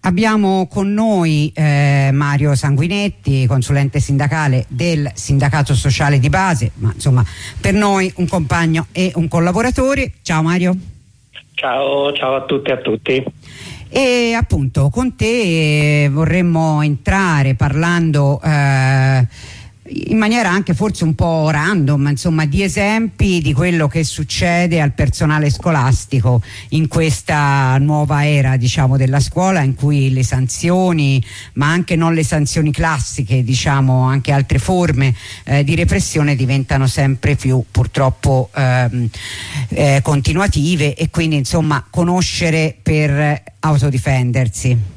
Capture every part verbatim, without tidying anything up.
Abbiamo con noi eh, Mario Sanguinetti, consulente sindacale del Sindacato Sociale di Base, ma insomma per noi un compagno e un collaboratore. Ciao Mario. Ciao, ciao a tutti e a tutti. E appunto con te vorremmo entrare parlando eh, in maniera anche forse un po' random, insomma, di esempi di quello che succede al personale scolastico in questa nuova era, diciamo, della scuola, in cui le sanzioni, ma anche non le sanzioni classiche, diciamo, anche altre forme eh, di repressione diventano sempre più purtroppo ehm, eh, continuative, e quindi insomma conoscere per autodifendersi.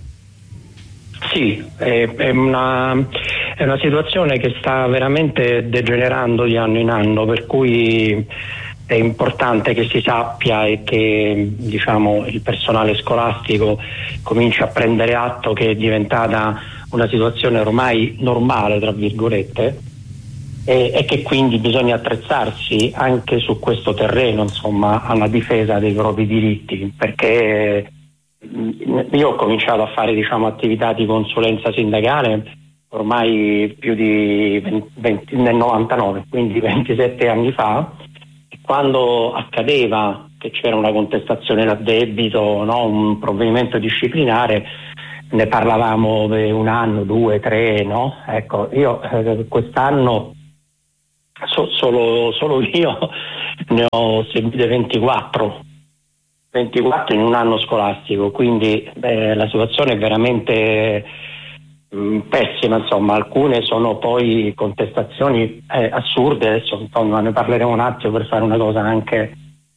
Sì, è, è, una, è una situazione che sta veramente degenerando di anno in anno, per cui è importante che si sappia e che, diciamo, il personale scolastico cominci a prendere atto che è diventata una situazione ormai normale, tra virgolette, e, e che quindi bisogna attrezzarsi anche su questo terreno, insomma, alla difesa dei propri diritti, perché io ho cominciato a fare, diciamo, attività di consulenza sindacale ormai più di venti, nel novantanove, quindi ventisette anni fa, quando accadeva che c'era una contestazione da debito, no, un provvedimento disciplinare, ne parlavamo per un anno, due, tre, no? Ecco, io eh, quest'anno so, solo, solo io ne ho seguite ventiquattro ventiquattro in un anno scolastico, quindi beh, la situazione è veramente mh, pessima, insomma. Alcune sono poi contestazioni eh, assurde, adesso insomma, ne parleremo un attimo per fare una cosa anche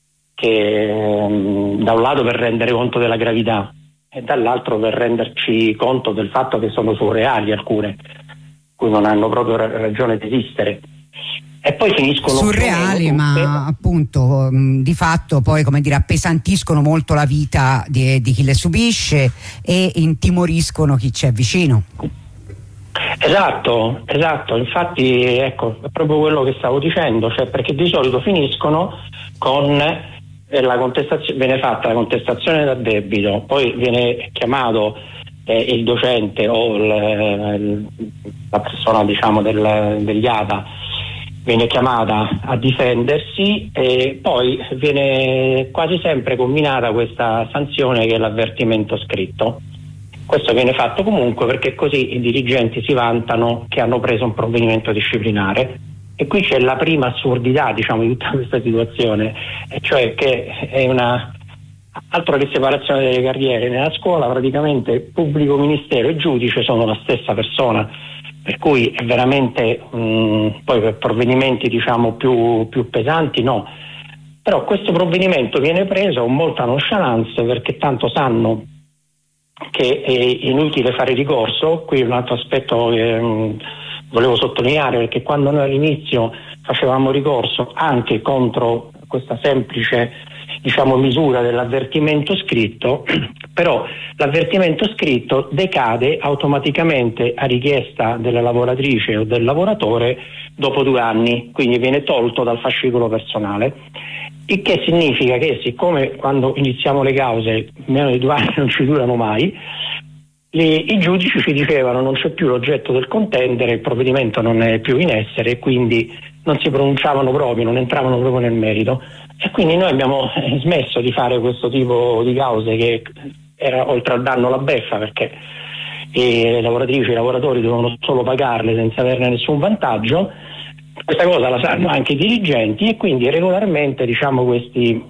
che mh, da un lato per rendere conto della gravità e dall'altro per renderci conto del fatto che sono surreali alcune, cui non hanno proprio ragione di esistere. E poi finiscono surreali, ma appunto mh, di fatto poi, come dire, appesantiscono molto la vita di, di chi le subisce e intimoriscono chi c'è vicino. Esatto, esatto, infatti ecco, è proprio quello che stavo dicendo, cioè perché di solito finiscono con eh, la contestazione, viene fatta la contestazione da debito, poi viene chiamato eh, il docente o il, la persona, diciamo, del, degli A T A, viene chiamata a difendersi e poi viene quasi sempre combinata questa sanzione che è l'avvertimento scritto. Questo viene fatto comunque perché così i dirigenti si vantano che hanno preso un provvedimento disciplinare, e qui c'è la prima assurdità, diciamo, di tutta questa situazione, e cioè che è una altro che separazione delle carriere. Nella scuola praticamente pubblico ministero e giudice sono la stessa persona, per cui è veramente mh, poi per provvedimenti, diciamo, più, più pesanti no, però questo provvedimento viene preso con molta nonchalance perché tanto sanno che è inutile fare ricorso. Qui un altro aspetto che mh, volevo sottolineare, perché quando noi all'inizio facevamo ricorso anche contro questa semplice, diciamo, misura dell'avvertimento scritto, però l'avvertimento scritto decade automaticamente a richiesta della lavoratrice o del lavoratore dopo due anni, quindi viene tolto dal fascicolo personale, il che significa che, siccome quando iniziamo le cause meno di due anni non ci durano mai, li, i giudici ci dicevano non c'è più l'oggetto del contendere, il provvedimento non è più in essere e quindi non si pronunciavano proprio, non entravano proprio nel merito. E quindi noi abbiamo smesso di fare questo tipo di cause, che era oltre al danno la beffa, perché le lavoratrici e i lavoratori dovevano solo pagarle senza averne nessun vantaggio. Questa cosa la sanno anche i dirigenti e quindi regolarmente, diciamo, questi,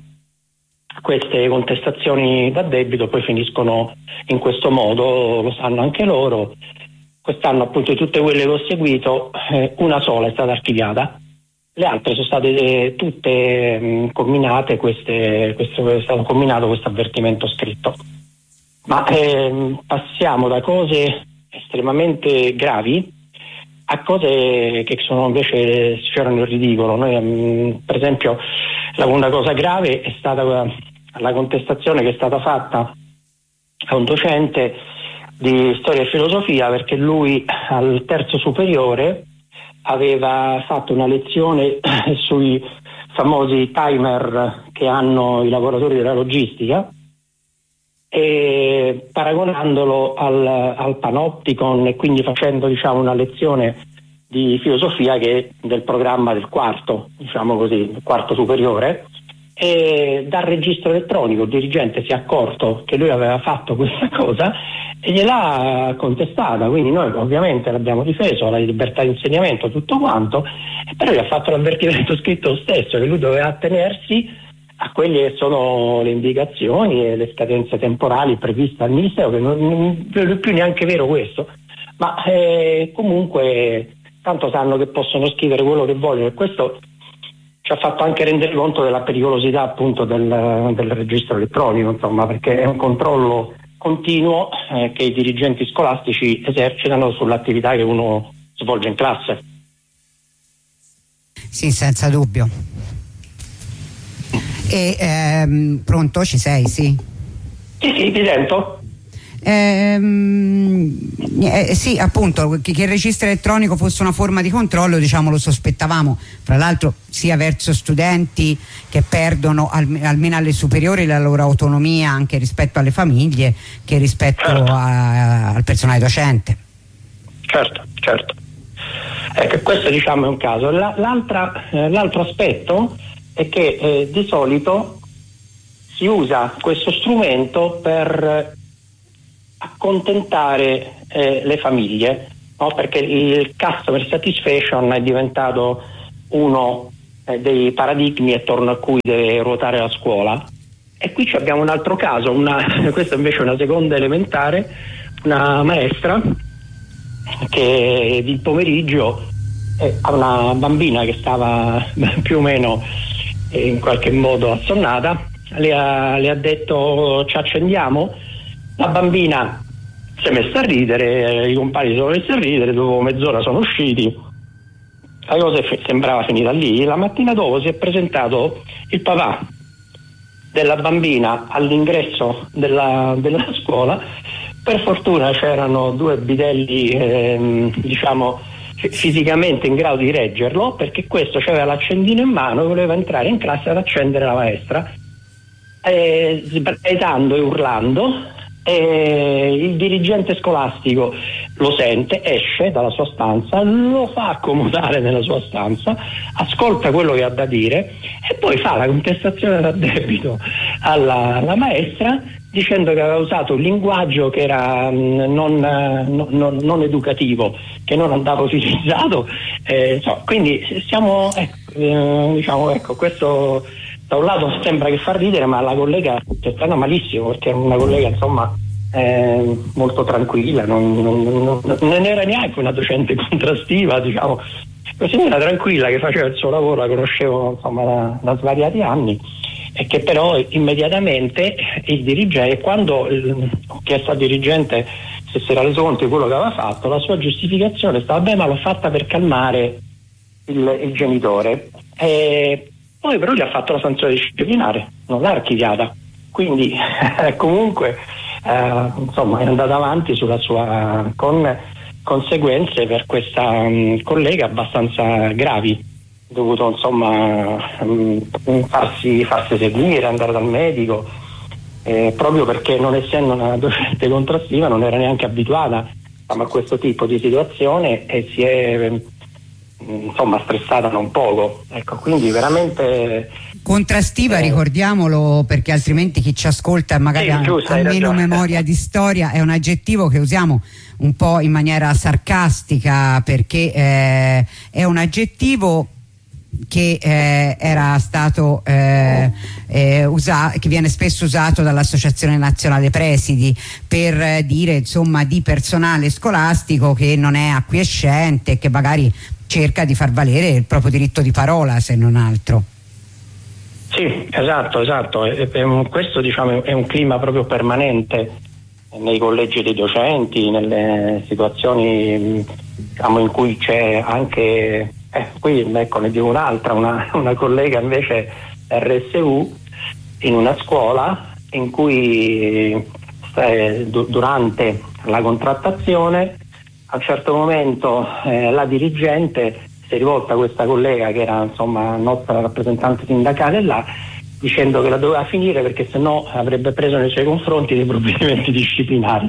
queste contestazioni da debito poi finiscono in questo modo, lo sanno anche loro. Quest'anno appunto di tutte quelle che ho seguito eh, una sola è stata archiviata, le altre sono state eh, tutte mh, combinate, queste, questo, è stato combinato questo avvertimento scritto. Ma ehm, passiamo da cose estremamente gravi a cose che sono invece sfiorano il ridicolo. Noi, mh, per esempio, la una cosa grave è stata la contestazione che è stata fatta a un docente di storia e filosofia, perché lui al terzo superiore aveva fatto una lezione sui famosi timer che hanno i lavoratori della logistica, e eh, paragonandolo al, al Panopticon e quindi facendo, diciamo, una lezione di filosofia che è del programma del quarto, diciamo così, del quarto superiore, e dal registro elettronico il dirigente si è accorto che lui aveva fatto questa cosa e gliel'ha contestata, quindi noi ovviamente l'abbiamo difeso, la libertà di insegnamento, tutto quanto, e però gli ha fatto l'avvertimento scritto lo stesso, che lui doveva attenersi a quelle che sono le indicazioni e le scadenze temporali previste dal Ministero, che non, non è più neanche vero questo, ma eh, comunque tanto sanno che possono scrivere quello che vogliono, e questo ci ha fatto anche rendere conto della pericolosità appunto del, del registro elettronico, insomma, perché è un controllo continuo eh, che i dirigenti scolastici esercitano sull'attività che uno svolge in classe. Sì, senza dubbio. E ehm, pronto, ci sei? Sì. Sì, sì, ti sento. Ehm, eh, sì, appunto, che, che il registro elettronico fosse una forma di controllo, diciamo, lo sospettavamo, fra l'altro sia verso studenti che perdono al, almeno alle superiori la loro autonomia anche rispetto alle famiglie, che rispetto certo. a, al personale docente. Certo, certo. Ecco, questo, diciamo, è un caso. La, l'altra, eh, l'altro aspetto è che eh, di solito si usa questo strumento per accontentare eh, le famiglie, no? Perché il customer satisfaction è diventato uno eh, dei paradigmi attorno a cui deve ruotare la scuola. E qui abbiamo un altro caso, una, questa invece è una seconda elementare, una maestra che il pomeriggio eh, ha una bambina che stava più o meno eh, in qualche modo assonnata, le ha, le ha detto ci accendiamo. La bambina si è messa a ridere, i compagni si sono messi a ridere, dopo mezz'ora sono usciti, la cosa sembrava finita lì. La mattina dopo si è presentato il papà della bambina all'ingresso della, della scuola. Per fortuna c'erano due bidelli ehm, diciamo fisicamente in grado di reggerlo, perché questo aveva l'accendino in mano e voleva entrare in classe ad accendere la maestra, eh, sbraitando e urlando. E il dirigente scolastico lo sente, esce dalla sua stanza, lo fa accomodare nella sua stanza, ascolta quello che ha da dire e poi fa la contestazione da debito alla, alla maestra, dicendo che aveva usato un linguaggio che era non, non, non educativo, che non andava utilizzato, eh, so, quindi siamo ecco, eh, diciamo ecco questo. Da un lato sembra che fa ridere, ma la collega è stata malissimo, perché è una collega insomma eh, molto tranquilla, non, non, non, non era neanche una docente contrastiva, diciamo, una signora tranquilla che faceva il suo lavoro, la conoscevo insomma da, da svariati anni, e che però immediatamente il dirigente, quando il, ho chiesto al dirigente se si era reso conto di quello che aveva fatto, la sua giustificazione stava bene, ma l'ho fatta per calmare il, il genitore. E, poi però gli ha fatto la sanzione disciplinare, non l'ha archiviata, quindi comunque eh, insomma è andata avanti sulla sua, con conseguenze per questa um, collega abbastanza gravi, dovuto insomma um, farsi, farsi seguire, andare dal medico, eh, proprio perché non essendo una docente contrastiva non era neanche abituata insomma, a questo tipo di situazione e si è insomma stressata non poco, ecco, quindi veramente contrastiva, eh, ricordiamolo, perché altrimenti chi ci ascolta magari sì, giusto, ha meno memoria di storia, è un aggettivo che usiamo un po' in maniera sarcastica, perché eh, è un aggettivo che eh, era stato eh, eh, usato, che viene spesso usato dall'Associazione Nazionale Presidi per eh, dire insomma di personale scolastico che non è acquiescente, che magari cerca di far valere il proprio diritto di parola, se non altro. Sì, esatto, esatto. E, e, questo diciamo è un clima proprio permanente nei collegi dei docenti, nelle situazioni diciamo, in cui c'è anche, eh, qui ecco ne dico un'altra, una, una collega invece R S U in una scuola in cui eh, du- durante la contrattazione a un certo momento eh, la dirigente si è rivolta a questa collega che era insomma nostra rappresentante sindacale là, dicendo che la doveva finire perché sennò avrebbe preso nei suoi confronti dei provvedimenti disciplinari,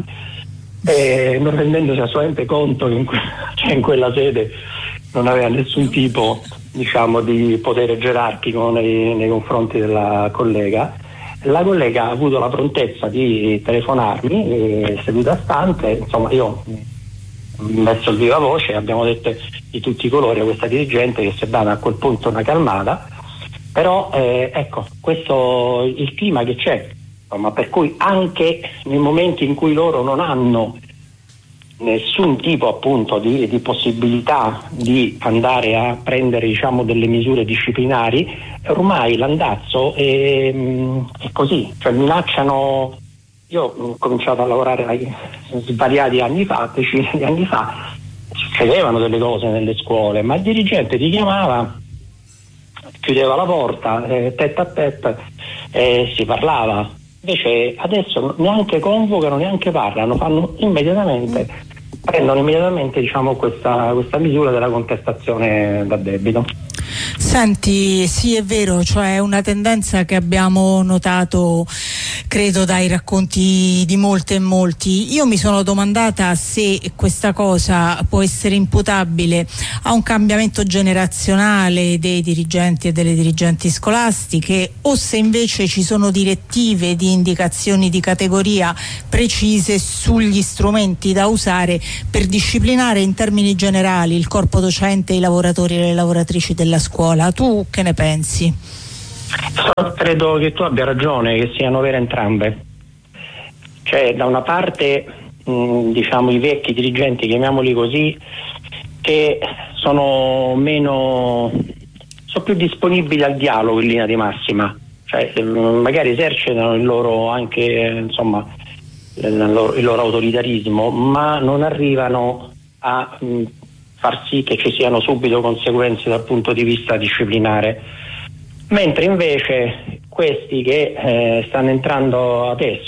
e non rendendosi assolutamente conto che in, que- cioè in quella sede non aveva nessun tipo, diciamo, di potere gerarchico nei, nei confronti della collega. La collega ha avuto la prontezza di telefonarmi, eh, seduta stante, insomma io ho messo il viva voce, abbiamo detto di tutti i colori a questa dirigente, che si è data a quel punto una calmata, però eh, ecco, questo il clima che c'è, insomma, per cui anche nei momenti in cui loro non hanno nessun tipo appunto di, di possibilità di andare a prendere, diciamo, delle misure disciplinari, ormai l'andazzo è, è così, cioè minacciano. Io ho cominciato a lavorare svariati anni fa, decine di anni fa, succedevano delle cose nelle scuole, ma il dirigente ti chiamava, chiudeva la porta, eh, tête a tête, eh, si parlava. Invece adesso neanche convocano, neanche parlano, fanno immediatamente, prendono immediatamente, diciamo, questa, questa misura della contestazione da debito. Senti, sì, è vero, cioè è una tendenza che abbiamo notato, credo, dai racconti di molte e molti. Io mi sono domandata se questa cosa può essere imputabile a un cambiamento generazionale dei dirigenti e delle dirigenti scolastiche, o se invece ci sono direttive di indicazioni di categoria precise sugli strumenti da usare per disciplinare in termini generali il corpo docente e i lavoratori e le lavoratrici della scuola. Tu che ne pensi? Credo che tu abbia ragione, che siano vere entrambe. Cioè, da una parte mh, diciamo i vecchi dirigenti, chiamiamoli così, che sono meno sono più disponibili al dialogo in linea di massima, cioè magari esercitano il loro anche insomma il loro, il loro autoritarismo, ma non arrivano a mh, far sì che ci siano subito conseguenze dal punto di vista disciplinare, mentre invece questi che eh, stanno entrando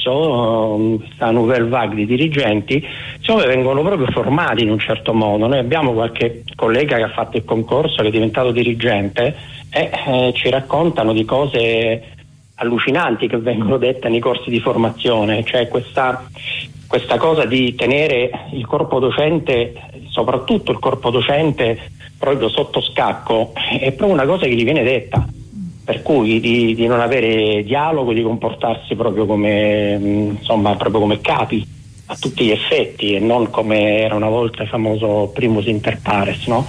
adesso, questa nouvelle vague di dirigenti, insomma, vengono proprio formati in un certo modo. Noi abbiamo qualche collega che ha fatto il concorso, che è diventato dirigente, e eh, ci raccontano di cose allucinanti che vengono dette nei corsi di formazione, cioè questa questa cosa di tenere il corpo docente, soprattutto il corpo docente, proprio sotto scacco, è proprio una cosa che gli viene detta, per cui di, di non avere dialogo, di comportarsi proprio come insomma proprio come capi a tutti gli effetti, e non come era una volta il famoso primus inter pares, no?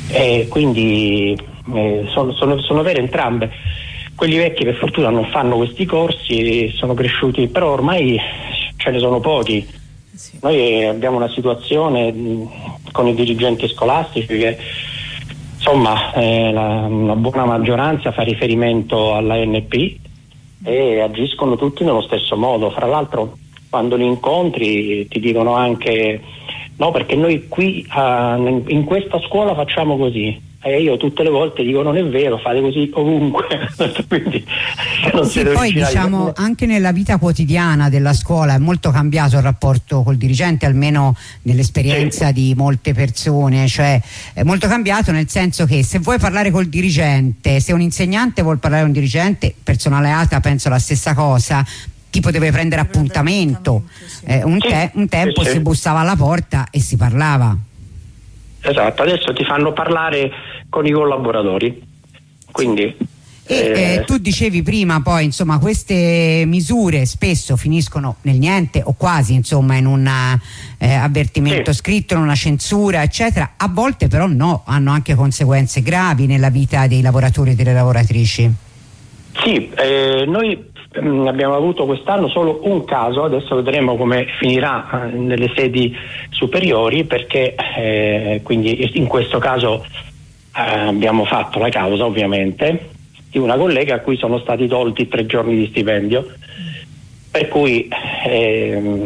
E quindi eh, sono, sono, sono vere entrambe. Quelli vecchi per fortuna non fanno questi corsi, sono cresciuti, però ormai ce ne sono pochi. Sì. Noi abbiamo una situazione mh, con i dirigenti scolastici che insomma eh, la, una buona maggioranza fa riferimento alla N P e agiscono tutti nello stesso modo. Fra l'altro, quando li incontri ti dicono anche no, perché noi qui uh, in questa scuola facciamo così. E io tutte le volte dico non è vero, fate così ovunque. Quindi non sì, poi diciamo di... anche nella vita quotidiana della scuola è molto cambiato il rapporto col dirigente, almeno nell'esperienza sì. di molte persone, cioè è molto cambiato, nel senso che se vuoi parlare col dirigente, se un insegnante vuol parlare con un dirigente, personale ATA penso la stessa cosa, tipo deve prendere appuntamento, sì. eh, un, te- un tempo sì, sì. si bussava alla porta e si parlava. Esatto, adesso ti fanno parlare con i collaboratori, quindi e eh, eh, tu dicevi prima poi insomma queste misure spesso finiscono nel niente o quasi, insomma, in un eh, avvertimento sì. scritto, in una censura eccetera, a volte però no, hanno anche conseguenze gravi nella vita dei lavoratori e delle lavoratrici. Sì, eh, noi mh, abbiamo avuto quest'anno solo un caso, adesso vedremo come finirà eh, nelle sedi superiori, perché eh, quindi in questo caso eh, abbiamo fatto la causa ovviamente di una collega a cui sono stati tolti tre giorni di stipendio, per cui eh,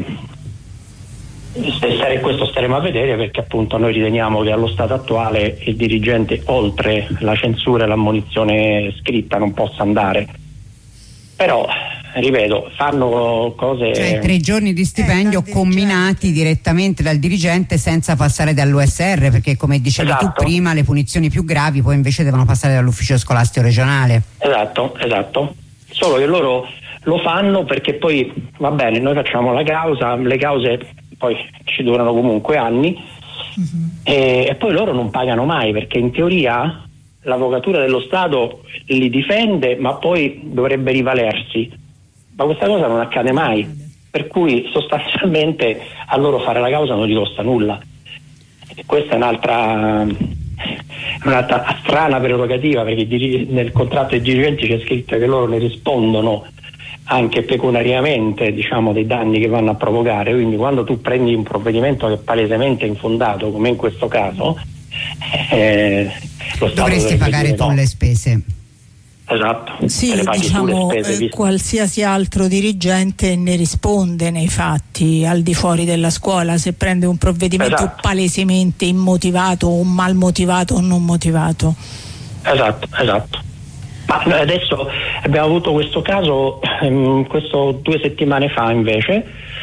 questo staremo a vedere, perché appunto noi riteniamo che allo stato attuale il dirigente oltre la censura e l'ammonizione scritta non possa andare, però ripeto, fanno cose, cioè tre giorni di stipendio eh, combinati direttamente dal dirigente senza passare dall'U S R, perché come dicevi esatto. tu prima le punizioni più gravi poi invece devono passare dall'ufficio scolastico regionale. Esatto, esatto. solo che loro lo fanno perché poi va bene, noi facciamo la causa, le cause poi ci durano comunque anni, uh-huh. e, e poi loro non pagano mai, perché in teoria l'avvocatura dello Stato li difende, ma poi dovrebbe rivalersi, ma questa cosa non accade mai, per cui sostanzialmente a loro fare la causa non gli costa nulla. E questa è un'altra, un'altra strana prerogativa, perché nel contratto dei dirigenti c'è scritto che loro ne rispondono anche pecuniariamente, diciamo, dei danni che vanno a provocare, quindi quando tu prendi un provvedimento che è palesemente infondato, come in questo caso, eh, lo Stato dovresti pagare tu no. le spese. Esatto. Sì, diciamo, spese, eh, qualsiasi altro dirigente ne risponde nei fatti al di fuori della scuola se prende un provvedimento esatto. palesemente immotivato o mal motivato o non motivato. Esatto, esatto. Ma adesso abbiamo avuto questo caso, ehm, questo due settimane fa invece,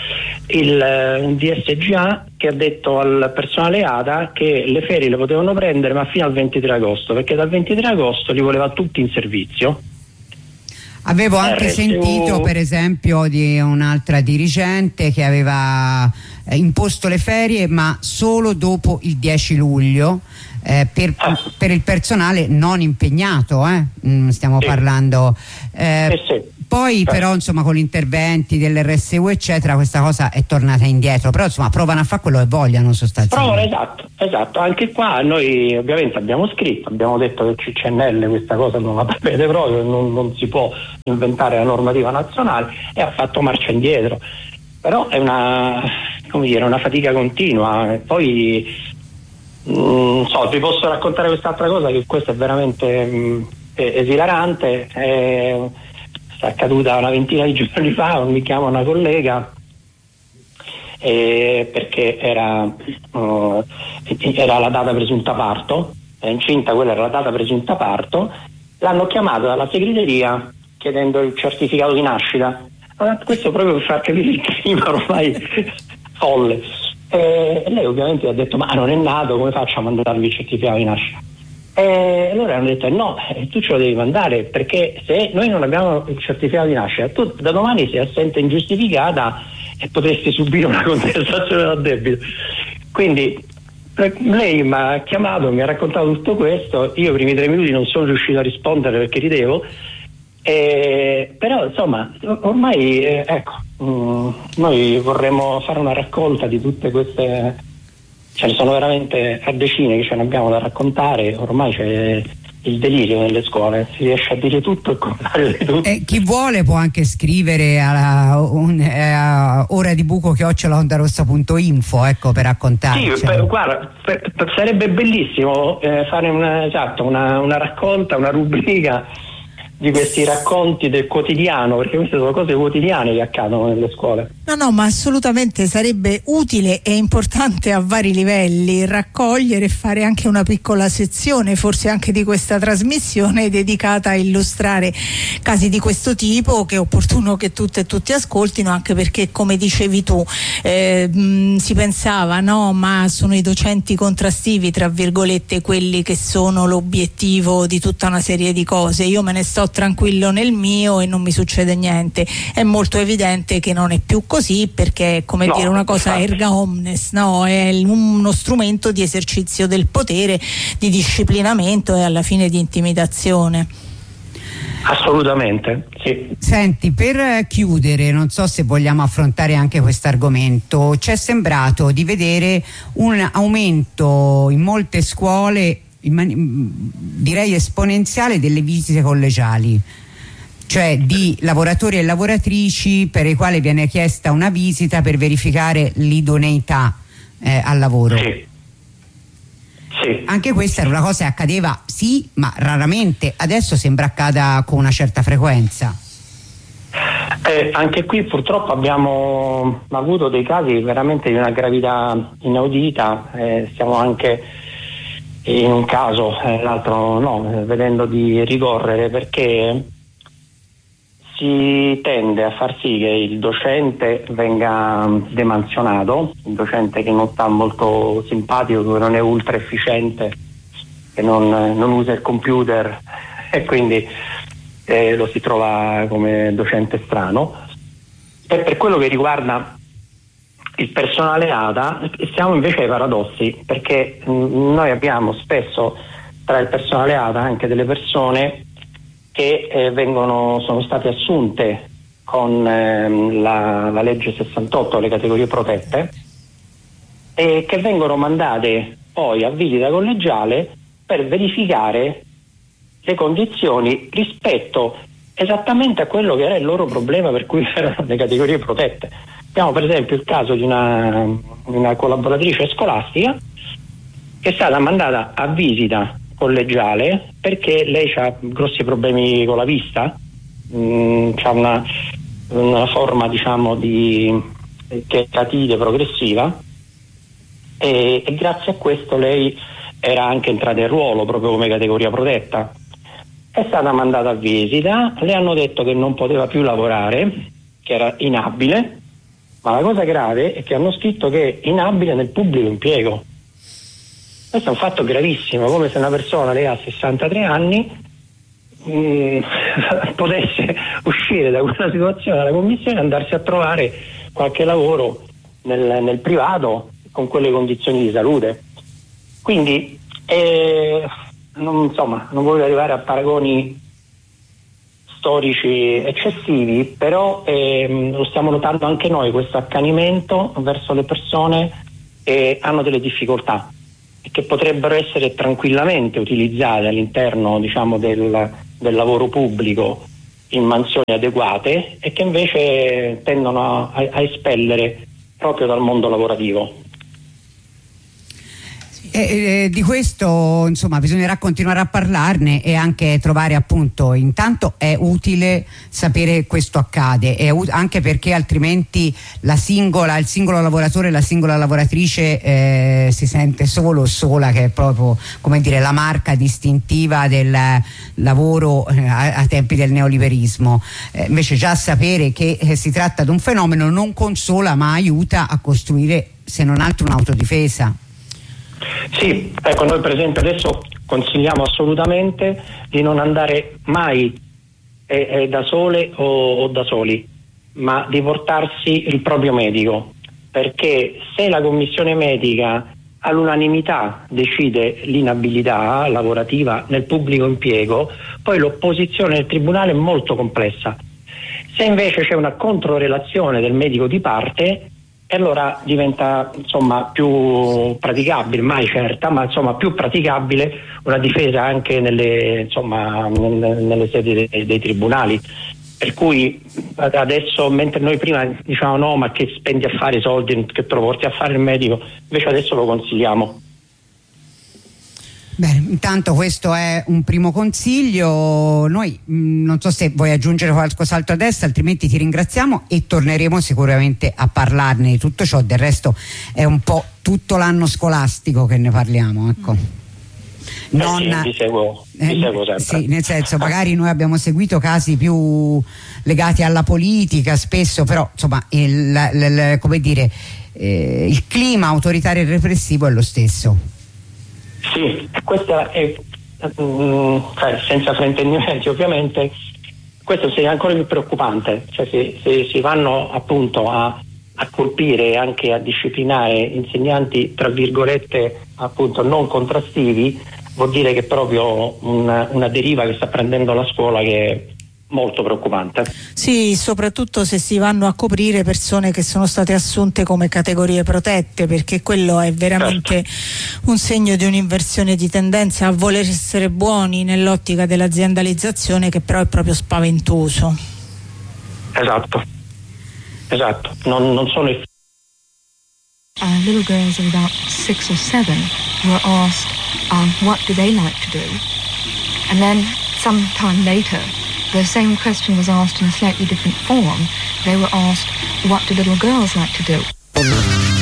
il, un D S G A che ha detto al personale A D A che le ferie le potevano prendere ma fino al ventitré agosto, perché dal ventitré agosto li voleva tutti in servizio. Avevo anche R S U... sentito per esempio di un'altra dirigente che aveva eh, imposto le ferie ma solo dopo il dieci luglio. Eh, per, ah. per il personale non impegnato, eh? mm, stiamo sì. parlando. Eh, eh sì. Poi eh. però insomma con gli interventi dell'R S U eccetera questa cosa è tornata indietro, però insomma provano a fare quello che vogliono sostanzialmente. Provano, esatto, esatto. Anche qua noi ovviamente abbiamo scritto, abbiamo detto che C C N L questa cosa non la prevede proprio, non, non si può inventare la normativa nazionale, e ha fatto marcia indietro. Però è una, come dire, una fatica continua. Poi non so, vi posso raccontare quest'altra cosa, che questa è veramente mh, esilarante, è, è accaduta una ventina di giorni fa. Mi chiama una collega eh, perché era, uh, era la data presunta parto, è incinta, quella era la data presunta parto, l'hanno chiamata dalla segreteria chiedendo il certificato di nascita. Allora, questo proprio per far capire il clima ormai folle. E lei ovviamente ha detto ma non è nato, come faccio a mandarvi il certificato di nascita? E allora hanno detto no, tu ce lo devi mandare, perché se noi non abbiamo il certificato di nascita tu da domani sei assente ingiustificata e potresti subire una contestazione da debito. Quindi lei mi ha chiamato, mi ha raccontato tutto questo, io i primi tre minuti non sono riuscito a rispondere perché ridevo. Eh, però insomma ormai eh, ecco mh, noi vorremmo fare una raccolta di tutte queste, ce ne sono veramente a decine che ce ne abbiamo da raccontare, ormai c'è il delirio nelle scuole, si riesce a dire tutto il contrario di tutto. Eh, chi vuole può anche scrivere a, un, a ora di buco chiocciola ondarossa punto info, ecco, per raccontare. Sì, per, guarda, per, per, sarebbe bellissimo eh, fare una, esatto, una, una raccolta, una rubrica di questi racconti del quotidiano, perché queste sono cose quotidiane che accadono nelle scuole. No, no, ma assolutamente sarebbe utile e importante a vari livelli raccogliere e fare anche una piccola sezione, forse anche di questa trasmissione, dedicata a illustrare casi di questo tipo, che è opportuno che tutte e tutti ascoltino, anche perché, come dicevi tu, eh, mh, si pensava, no, ma sono i docenti contrastivi, tra virgolette, quelli che sono l'obiettivo di tutta una serie di cose. Io me ne sto tranquillo nel mio e non mi succede niente. È molto evidente che non è più così, perché è come no, dire una cosa erga omnes, no? È uno strumento di esercizio del potere, di disciplinamento e alla fine di intimidazione. Assolutamente, sì. Senti, per chiudere, non so se vogliamo affrontare anche questo argomento, ci è sembrato di vedere un aumento in molte scuole, direi esponenziale, delle visite collegiali, cioè di lavoratori e lavoratrici per i quali viene chiesta una visita per verificare l'idoneità eh, al lavoro. Sì. Sì. Anche questa era una cosa che accadeva, sì, ma raramente. Adesso sembra accada con una certa frequenza. Eh, anche qui purtroppo abbiamo avuto dei casi veramente di una gravità inaudita, eh, stiamo anche in un caso, eh, l'altro no, eh, vedendo di ricorrere, perché si tende a far sì che il docente venga demansionato, il docente che non sta molto simpatico, che non è ultra efficiente, che non, non usa il computer, e quindi eh, lo si trova come docente strano. E per quello che riguarda il personale A D A siamo invece ai paradossi, perché mh, noi abbiamo spesso tra il personale A D A anche delle persone che eh, vengono, sono state assunte con ehm, la, la legge sessantotto, le categorie protette, e che vengono mandate poi a visita collegiale per verificare le condizioni rispetto esattamente a quello che era il loro problema per cui erano le categorie protette. Abbiamo per esempio il caso di una, una collaboratrice scolastica che è stata mandata a visita collegiale perché lei ha grossi problemi con la vista, ha una, una forma diciamo di cheratite progressiva e, e grazie a questo lei era anche entrata in ruolo proprio come categoria protetta. È stata mandata a visita, le hanno detto che non poteva più lavorare, che era inabile, ma la cosa grave è che hanno scritto che è inabile nel pubblico impiego. Questo è un fatto gravissimo, come se una persona, lei ha sessantatré anni, mh, potesse uscire da quella situazione dalla commissione e andarsi a trovare qualche lavoro nel, nel privato con quelle condizioni di salute. Quindi eh, non, insomma, non voglio arrivare a paragoni storici eccessivi, però ehm, lo stiamo notando anche noi, questo accanimento verso le persone che hanno delle difficoltà e che potrebbero essere tranquillamente utilizzate all'interno diciamo del, del lavoro pubblico in mansioni adeguate e che invece tendono a, a espellere proprio dal mondo lavorativo. Eh, eh, di questo insomma bisognerà continuare a parlarne e anche trovare appunto, intanto è utile sapere che questo accade, è ut- anche perché altrimenti la singola, il singolo lavoratore, la singola lavoratrice eh, si sente solo o sola, che è proprio come dire la marca distintiva del lavoro eh, a, a tempi del neoliberismo. Eh, invece già sapere che eh, si tratta di un fenomeno non consola ma aiuta a costruire se non altro un'autodifesa. Sì, ecco, noi per esempio adesso consigliamo assolutamente di non andare mai eh, eh, da sole o, o da soli, ma di portarsi il proprio medico, perché se la commissione medica all'unanimità decide l'inabilità lavorativa nel pubblico impiego, poi l'opposizione del tribunale è molto complessa. Se invece c'è una controrelazione del medico di parte, e allora diventa insomma più praticabile, mai certa, ma insomma più praticabile una difesa anche nelle, insomma, nelle sedi dei, dei tribunali. Per cui adesso, mentre noi prima diciamo no, ma che spendi a fare i soldi, che te lo porti a fare il medico, invece adesso lo consigliamo. Bene, intanto questo è un primo consiglio. Noi mh, non so se vuoi aggiungere qualcos'altro adesso, altrimenti ti ringraziamo e torneremo sicuramente a parlarne di tutto ciò. Del resto è un po' tutto l'anno scolastico che ne parliamo, ecco. Non, eh sì, vi seguo, vi seguo sempre. Sì, nel senso, magari noi abbiamo seguito casi più legati alla politica spesso, però insomma il, il, il, come dire, eh, il clima autoritario e repressivo è lo stesso. Sì, questa è, um, cioè, senza fraintendimenti ovviamente, questo è ancora più preoccupante, cioè se, se si vanno appunto a, a colpire e anche a disciplinare insegnanti tra virgolette appunto non contrastivi, vuol dire che è proprio una, una deriva che sta prendendo la scuola che è molto preoccupante. Sì, soprattutto se si vanno a coprire persone che sono state assunte come categorie protette, perché quello è veramente certo. Un segno di un'inversione di tendenza a voler essere buoni nell'ottica dell'aziendalizzazione, che però è proprio spaventoso. Esatto, esatto, non, non sono i Uh, little girls of about six or seven were asked um, what do they like to do, and then some time later the same question was asked in a slightly different form. They were asked, what do little girls like to do?